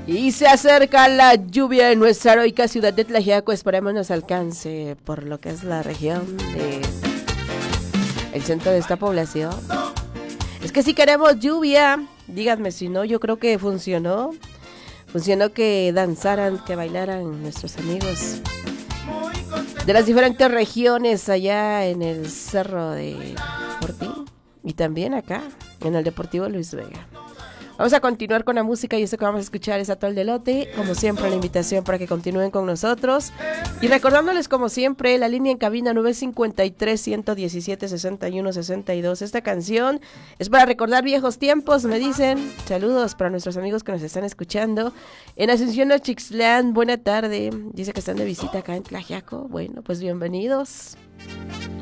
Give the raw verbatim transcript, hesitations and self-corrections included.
Y se acerca la lluvia en nuestra heroica ciudad de Tlaxiaco. Esperemos nos alcance por lo que es la región de el centro de esta población. Es que si queremos lluvia, díganme si no, yo creo que funcionó. Funcionó que danzaran, que bailaran nuestros amigos de las diferentes regiones allá en el Cerro de Fortín y también acá en el Deportivo Luis Vega. Vamos a continuar con la música y esto que vamos a escuchar es Atol de Elote. Como siempre, la invitación para que continúen con nosotros. Y recordándoles, como siempre, la línea en cabina nueve cinco tres, uno uno siete, seis uno seis dos. Esta canción es para recordar viejos tiempos, me dicen. Saludos para nuestros amigos que nos están escuchando. En Asunción Ochixtlán, buena tarde. Dice que están de visita acá en Tlaxiaco. Bueno, pues bienvenidos.